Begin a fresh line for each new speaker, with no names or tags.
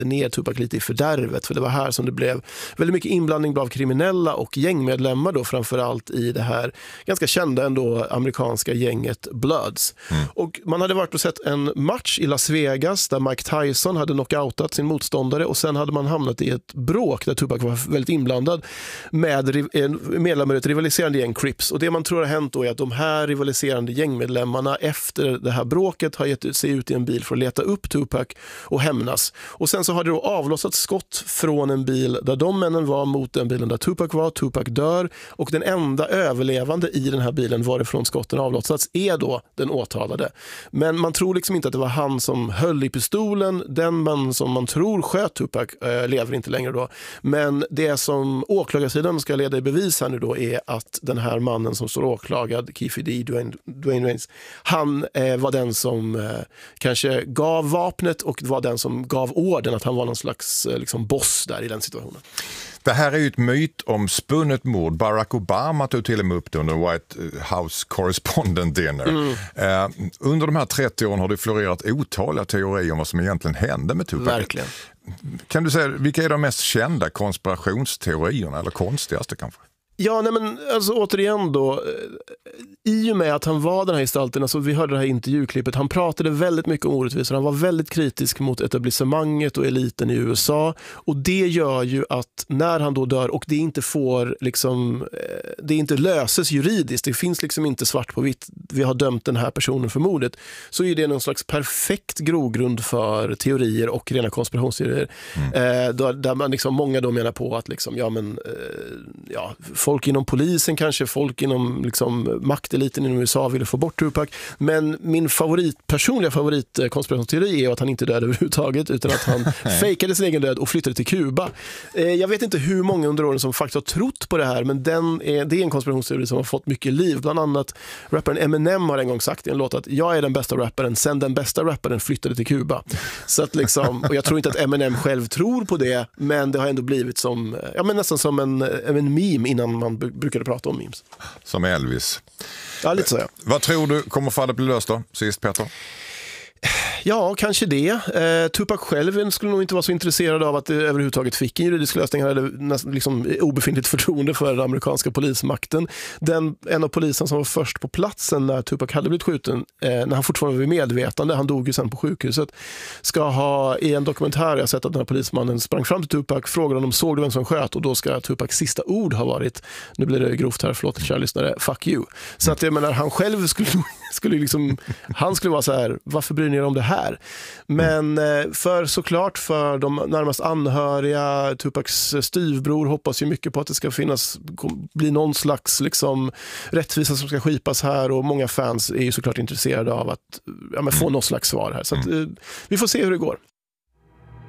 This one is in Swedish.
ner Tupac lite i fördärvet, för det var här som det blev väldigt mycket inblandning av kriminella och gängmedlemmar då, framförallt i det här ganska kända ändå amerikanska gänget Bloods. Och man hade varit och sett en match i Las Vegas där Mike Tyson hade knockoutat sin motståndare, och sen hade man hamnat i ett bråk där Tupac var väldigt inblandad med medlemmar i ett rivaliserande gäng Crips. Och det man tror har hänt då är att de här rivaliserande gängmedlemmarna efter det här bråket har gett sig ut i en bil för att leta upp Tupac och hämnas. Och sen så har det då avlossat skott från en bil där de männen var mot den bilen där Tupac var. Tupac dör, och den enda överlevande i den här bilen varifrån skotten avlossats är då den åtalade. Men man tror liksom inte att det var han som höll i pistolen. Den man som man tror sköt Tupac lever inte längre då. Men det som åklagarsidan ska leda i bevis här nu då är att den här mannen som står åklagad, Keffe D. Dwayne Waynes, han var den som kanske gav vapnet och var den som gav orden, att han var någon slags liksom boss där i den situationen.
Det här är ju ett mytomspunnet mord. Barack Obama tog till och med upp det under White House Correspondent Dinner. Under de här 30 åren har det florerat otaliga teorier om vad som egentligen hände med Tupac.
Verkligen.
Kan du säga, vilka är de mest kända konspirationsteorierna, eller konstigaste kanske?
Ja, nej men alltså återigen då, i och med att han var den här gestalten, alltså vi hörde det här intervjuklippet, han pratade väldigt mycket om orättvisor, han var väldigt kritisk mot etablissemanget och eliten i USA, och det gör ju att när han då dör och det inte får liksom, det inte löses juridiskt, det finns liksom inte svart på vitt, vi har dömt den här personen för mordet, så är det någon slags perfekt grogrund för teorier och rena konspirationsteorier. Där man liksom, många då menar på att liksom, folk inom polisen, kanske folk inom liksom makteliten inom USA ville få bort Tupac. Men min personliga favoritkonspirationsteori är att han inte dödade överhuvudtaget, utan att han fejkade sin egen död och flyttade till Kuba. Jag vet inte hur många under åren som faktiskt har trott på det här, men det är en konspirationsteori som har fått mycket liv. Bland annat rapparen Eminem har en gång sagt i en låt att jag är den bästa rapparen sen den bästa rapparen flyttade till Kuba. Så att liksom, och jag tror inte att Eminem själv tror på det, men det har ändå blivit som, nästan som en meme innan man brukade prata om memes.
Som Elvis.
Ja, lite så, ja.
Vad tror du kommer fallet bli löst då, sist Peter?
Ja, kanske det. Tupac själv skulle nog inte vara så intresserad av att det överhuvudtaget fick en juridisk lösning. Han hade liksom obefintligt förtroende för den amerikanska polismakten. En av polisen som var först på platsen när Tupac hade blivit skjuten, när han fortfarande var vid medvetande, han dog ju sen på sjukhuset, ska ha i en dokumentär jag sett att den här polismannen sprang fram till Tupac, frågade honom, såg du vem som sköt? Och då ska Tupacs sista ord ha varit, nu blir det grovt här, förlåt kära lyssnare, fuck you. Så att jag menar, han själv skulle liksom, han skulle vara så här, varför bryr ni er om det här? Men för de närmast anhöriga, Tupacs styvbror hoppas ju mycket på att det ska bli någon slags liksom rättvisa som ska skipas här, och många fans är ju såklart intresserade av att få någon slags svar här. Så att, vi får se hur det går.